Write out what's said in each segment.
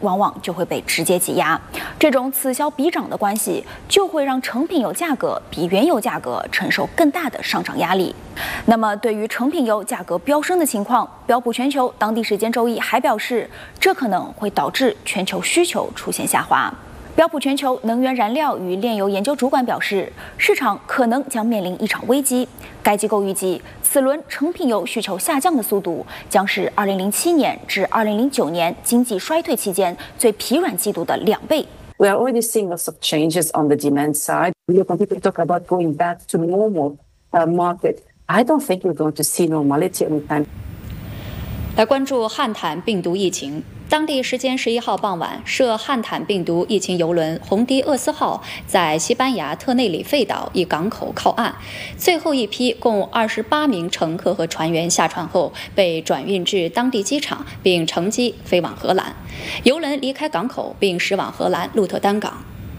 往往就会被直接挤压。这种此消彼长的关系，就会让成品油价格比原油价格承受更大的上涨压力。那么，对于成品油价格飙升的情况，标普全球当地时间周一还表示，这可能会导致全球需求出现下滑。标普全球能源燃料与炼油研究主管表示，市场可能将面临一场危机。该机构预计，此轮成品油需求下降的速度将是2007年至2009年经济衰退期间最疲软季度的2倍。 We are already seeing lots of changes on the demand side. When people talk about going back to normal market, I don't think we're going to see normality anytime. 来关注汉坦病毒疫情。当地时间11号傍晚，涉汉坦病毒疫情邮轮红迪厄斯号在西班牙特内里费岛一港口靠岸，最后一批共28名乘客和船员下船后被转运至当地机场，并乘机飞往荷兰。邮轮离开港口并驶往荷兰鹿特丹港。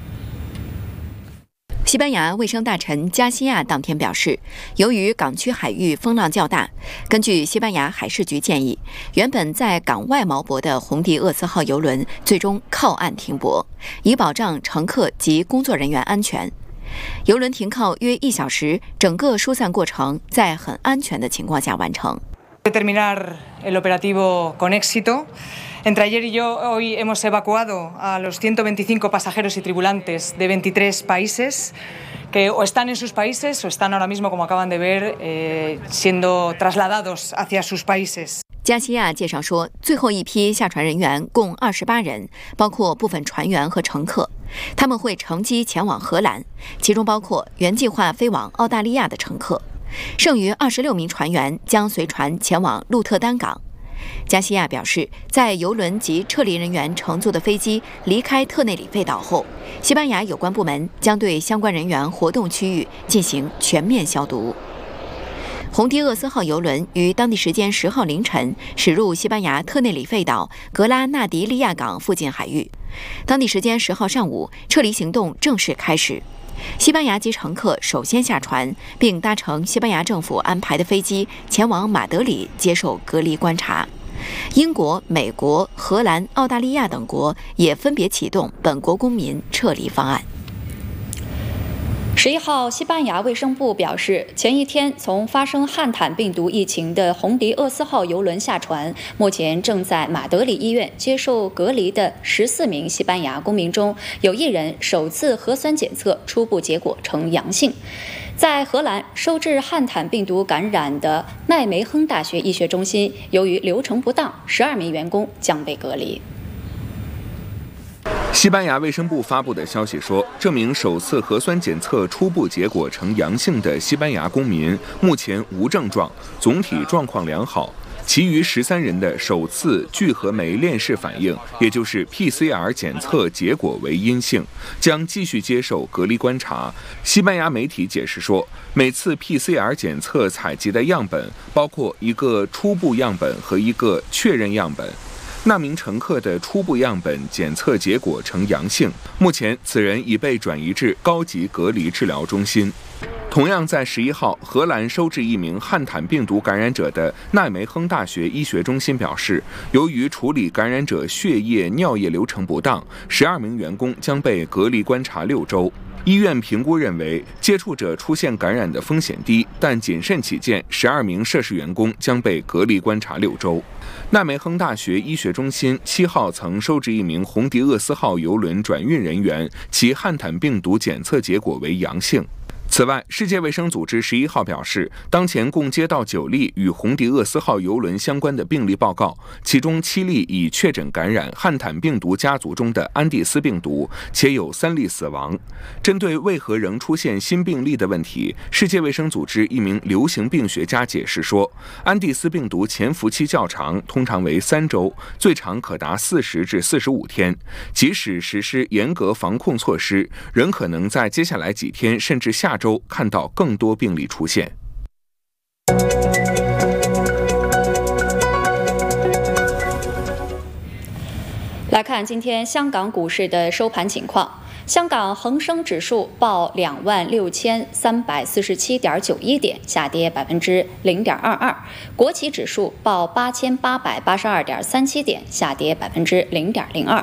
西班牙卫生大臣加西亚当天表示，由于港区海域风浪较大，根据西班牙海事局建议，原本在港外锚泊的红迪厄斯号邮轮最终靠岸停泊，以保障乘客及工作人员安全。邮轮停靠约1小时，整个疏散过程在很安全的情况下完成。 Terminar el operativo con éxito.Entre ayer y yo, hoy hemos evacuado a los 125 pasajeros y tripulantes de 23 países que o están en sus países o están ahora mismo, como acaban de ver, siendo trasladados hacia sus países. 加西亚介绍说，最后一批下船人员共28人，包括部分船员和乘客，他们会乘机前往荷兰，其中包括原计划飞往澳大利亚的乘客。剩余26名船员将随船前往鹿特丹港。加西亚表示，在邮轮及撤离人员乘坐的飞机离开特内里费岛后，西班牙有关部门将对相关人员活动区域进行全面消毒。红迪厄斯号邮轮于当地时间10号凌晨驶入西班牙特内里费岛格拉纳迪利亚港附近海域。当地时间10号上午，撤离行动正式开始。西班牙籍乘客首先下船，并搭乘西班牙政府安排的飞机前往马德里接受隔离观察。英国、美国、荷兰、澳大利亚等国也分别启动本国公民撤离方案。 11号，西班牙卫生部表示，前一天从发生汉坦病毒疫情的红迪厄斯号邮轮下船，目前正在马德里医院接受隔离的14名西班牙公民中，有1人首次核酸检测初步结果呈阳性。在荷兰受致汉坦病毒感染的奈梅亨大学医学中心，由于流程不当，12名员工将被隔离。 西班牙卫生部发布的消息说，这名首次核酸检测初步结果呈阳性的西班牙公民目前无症状，总体状况良好。其余13人的首次聚合酶链式反应，也就是 PCR 检测结果为阴性，将继续接受隔离观察。西班牙媒体解释说，每次 PCR 检测采集的样本包括一个初步样本和一个确认样本。那名乘客的初步样本检测结果呈阳性，目前此人已被转移至高级隔离治疗中心。同样在11号，荷兰收治一名汉坦病毒感染者的奈梅亨大学医学中心表示，由于处理感染者血液、尿液流程不当，12名员工将被隔离观察6周。医院评估认为，接触者出现感染的风险低，但谨慎起见，12名涉事员工将被隔离观察6周。奈梅亨大学医学中心7号曾收治一名红迪厄斯号邮轮转运人员，其汉坦病毒检测结果为阳性。此外，世界卫生组织11号表示，当前共接到9例与红迪厄斯号邮轮相关的病例报告，其中7例已确诊感染汉坦病毒家族中的安第斯病毒，且有3例死亡。针对为何仍出现新病例的问题，世界卫生组织一名流行病学家解释说，安第斯病毒潜伏期较长，通常为3周，最长可达40至45天。即使实施严格防控措施，仍可能在接下来几天甚至下周看到更多病例出现。 来看今天香港股市的收盘情况。香港恒生指数报26,347.91点，下跌0.22%；国企指数报8,882.37点，下跌0.02%；